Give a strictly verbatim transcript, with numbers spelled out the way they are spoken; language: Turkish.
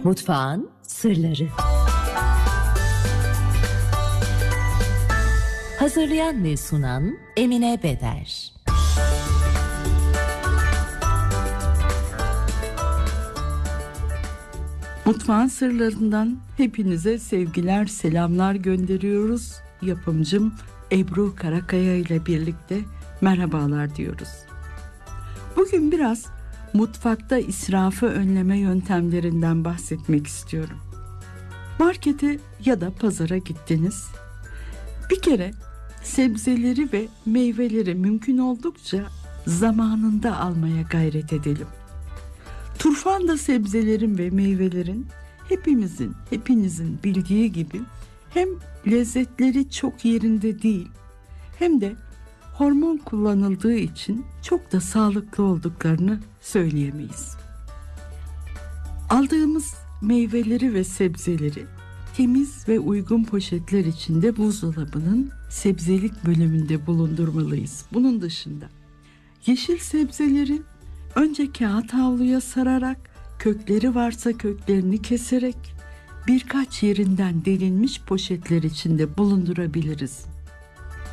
Mutfağın sırları. Hazırlayan ve sunan Emine Beder. Mutfağın sırlarından hepinize sevgiler, selamlar gönderiyoruz. Yapımcım Ebru Karakaya ile birlikte merhabalar diyoruz. Bugün biraz mutfakta israfı önleme yöntemlerinden bahsetmek istiyorum. Markete ya da pazara gittiniz. Bir kere sebzeleri ve meyveleri mümkün oldukça zamanında almaya gayret edelim. Turfanda sebzelerin ve meyvelerin hepimizin, hepinizin bildiği gibi hem lezzetleri çok yerinde değil, hem de hormon kullanıldığı için çok da sağlıklı olduklarını söyleyemeyiz. Aldığımız meyveleri ve sebzeleri temiz ve uygun poşetler içinde buzdolabının sebzelik bölümünde bulundurmalıyız. Bunun dışında yeşil sebzelerin önce kağıt havluya sararak, kökleri varsa köklerini keserek birkaç yerinden delinmiş poşetler içinde bulundurabiliriz.